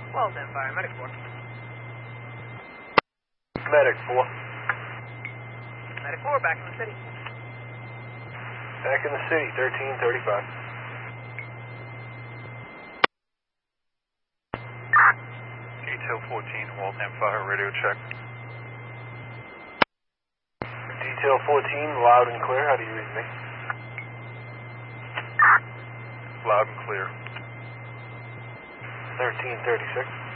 Waltham Fire, Medic 4. Medic 4. Medic 4, back in the city. Back in the city, 1335. Detail 14, Waltham Fire, radio check. Detail 14, loud and clear. How do you read me? Loud and clear. 1336.